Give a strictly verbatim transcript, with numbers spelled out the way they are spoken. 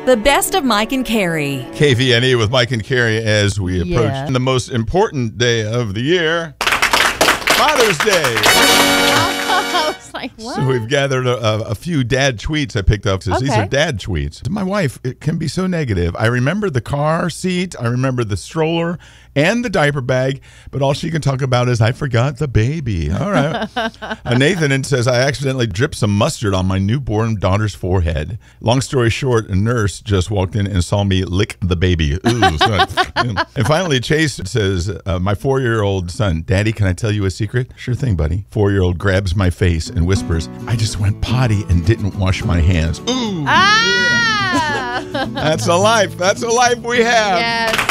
The best of Mike and Carrie. K V N E with Mike and Carrie as we approach Yeah. the most important day of the year, Father's Day. I was like, what? So we've gathered a, a few dad tweets I picked up. These Okay. are dad tweets. My wife, it can be so negative. I remember the car seat. I remember the stroller and the diaper bag, but all she can talk about is I forgot the baby. All right. uh, Nathan says, I accidentally dripped some mustard on my newborn daughter's forehead. Long story short, a nurse just walked in and saw me lick the baby. Ooh, so- and finally, Chase says, uh, my four-year-old son, Daddy, can I tell you a secret? Sure thing, buddy. Four-year-old grabs my face and whispers, I just went potty and didn't wash my hands. Ooh. Ah! That's a life. That's a life we have. Yes.